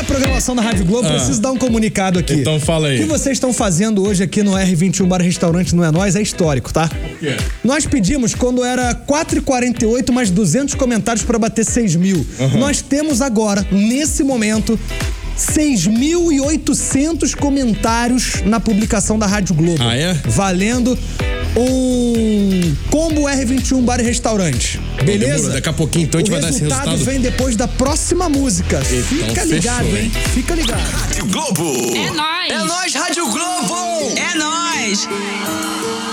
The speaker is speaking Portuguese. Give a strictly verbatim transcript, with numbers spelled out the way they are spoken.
programação da Rádio Globo, ah. preciso dar um comunicado aqui. Então fala aí. O que vocês estão fazendo hoje aqui no R vinte e um Bar Restaurante Não É Nós é histórico, tá? Por quê? Nós pedimos quando era quatro e quarenta e oito mais duzentos comentários pra bater seis mil. Uhum. Nós temos agora, nesse momento, seis mil e oitocentos comentários na publicação da Rádio Globo. Ah, é? Valendo um combo R vinte e um Bar e Restaurante. Beleza? Demorou. Daqui a pouquinho então a gente vai dar esse resultado. O resultado vem depois da próxima música. Então, Fica ligado, fechou, hein? Fica ligado. Rádio Globo. É nóis. É nóis, Rádio Globo. É nóis.